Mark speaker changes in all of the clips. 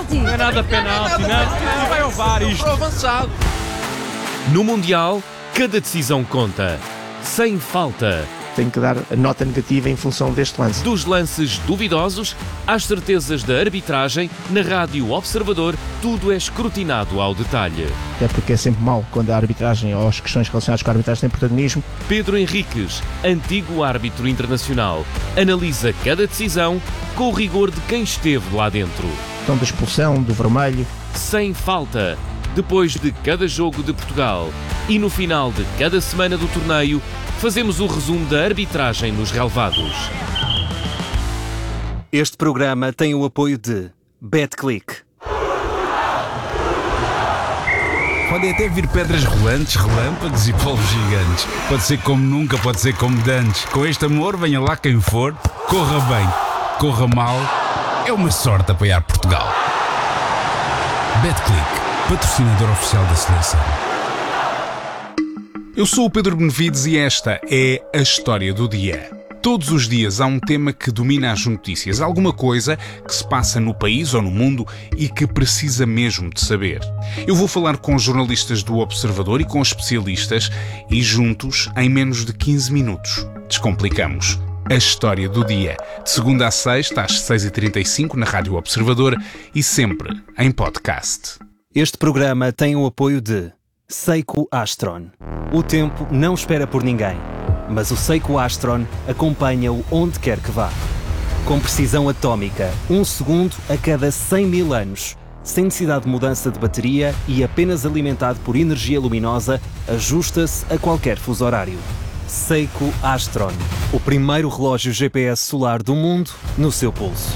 Speaker 1: penalti.
Speaker 2: Não é nada penalti, não vai ao VAR isto.
Speaker 3: Avançado.
Speaker 4: No Mundial, cada decisão conta. Sem falta.
Speaker 5: Tenho que dar a nota negativa em função deste lance.
Speaker 4: Dos lances duvidosos às certezas da arbitragem, na Rádio Observador, tudo é escrutinado ao detalhe.
Speaker 5: Até porque é sempre mau quando a arbitragem ou as questões relacionadas com a arbitragem têm protagonismo.
Speaker 4: Pedro Henriques, antigo árbitro internacional, analisa cada decisão com o rigor de quem esteve lá dentro.
Speaker 5: Então, da expulsão, do vermelho.
Speaker 4: Sem falta. Depois de cada jogo de Portugal e no final de cada semana do torneio, fazemos o resumo da arbitragem nos relevados.
Speaker 6: Este programa tem o apoio de BetClick.
Speaker 7: Podem até vir pedras rolantes, relâmpagos e polvos gigantes. Pode ser como nunca, pode ser como dantes. Com este amor, venha lá quem for, corra bem, corra mal, é uma sorte apoiar Portugal. BetClick, patrocinador oficial da seleção. Eu sou o Pedro Benevides e esta é a história do dia. Todos os dias há um tema que domina as notícias, alguma coisa que se passa no país ou no mundo e que precisa mesmo de saber. Eu vou falar com jornalistas do Observador e com especialistas e juntos, em menos de 15 minutos, descomplicamos a história do dia. De segunda a sexta, às 6h35 na Rádio Observador e sempre em podcast.
Speaker 6: Este programa tem o apoio de Seiko Astron. O tempo não espera por ninguém, mas o Seiko Astron acompanha-o onde quer que vá. Com precisão atómica, 1 segundo a cada 100 mil anos. Sem necessidade de mudança de bateria e apenas alimentado por energia luminosa, ajusta-se a qualquer fuso horário. Seiko Astron, o primeiro relógio GPS solar do mundo no seu pulso.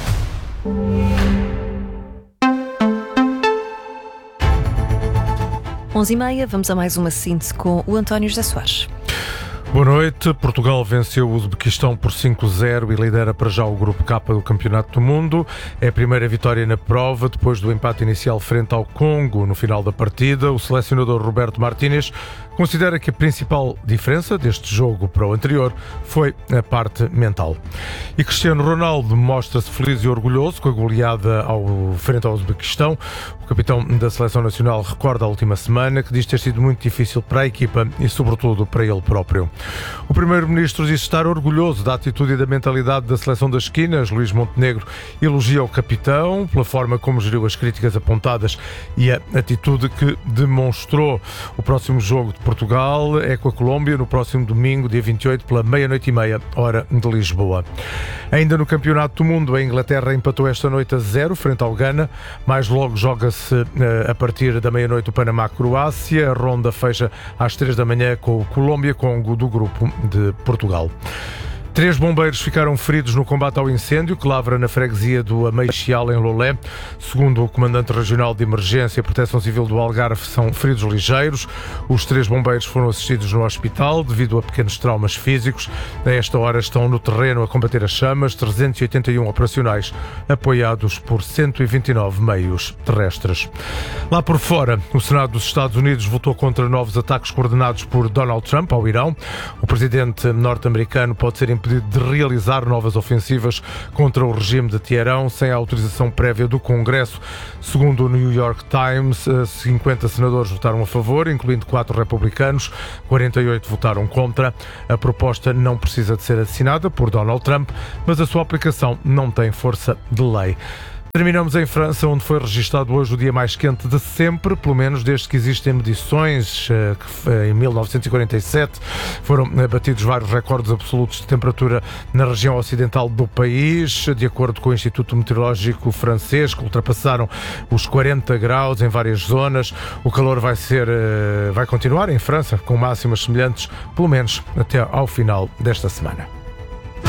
Speaker 1: 11h30, vamos a mais uma síntese com o António José Soares.
Speaker 8: Boa noite. Portugal venceu o Uzbequistão por 5-0 e lidera para já o Grupo K do Campeonato do Mundo. É a primeira vitória na prova, depois do empate inicial frente ao Congo no final da partida. O selecionador Roberto Martínez considera que a principal diferença deste jogo para o anterior foi a parte mental. E Cristiano Ronaldo mostra-se feliz e orgulhoso com a goleada frente ao Uzbequistão. O capitão da Seleção Nacional recorda a última semana que diz ter sido muito difícil para a equipa e, sobretudo, para ele próprio. O primeiro-ministro diz estar orgulhoso da atitude e da mentalidade da Seleção das Esquinas. Luís Montenegro elogia o capitão pela forma como geriu as críticas apontadas e a atitude que demonstrou. O próximo jogo de Portugal é com a Colômbia no próximo domingo, dia 28, pela 00:30, hora de Lisboa. Ainda no Campeonato do Mundo, a Inglaterra empatou esta noite a 0 frente ao Ghana. Mais logo joga-se a partir da 00:00 o Panamá-Croácia. A ronda fecha às 3 da manhã com o Colômbia-Congo do grupo de Portugal. 3 bombeiros ficaram feridos no combate ao incêndio que lavra na freguesia do Ameixial, em Lolé. Segundo o Comandante Regional de Emergência e Proteção Civil do Algarve, são feridos ligeiros. Os 3 bombeiros foram assistidos no hospital devido a pequenos traumas físicos. A esta hora estão no terreno a combater as chamas, 381 operacionais, apoiados por 129 meios terrestres. Lá por fora, o Senado dos Estados Unidos votou contra novos ataques coordenados por Donald Trump ao Irão. O presidente norte-americano pode ser impedido de realizar novas ofensivas contra o regime de Teherão sem a autorização prévia do Congresso. Segundo o New York Times, 50 senadores votaram a favor, incluindo 4 republicanos, 48 votaram contra. A proposta não precisa de ser assinada por Donald Trump, mas a sua aplicação não tem força de lei. Terminamos em França, onde foi registado hoje o dia mais quente de sempre, pelo menos desde que existem medições, que em 1947 foram batidos vários recordes absolutos de temperatura na região ocidental do país, de acordo com o Instituto Meteorológico francês, que ultrapassaram os 40 graus em várias zonas. O calor vai continuar em França, com máximas semelhantes, pelo menos até ao final desta semana.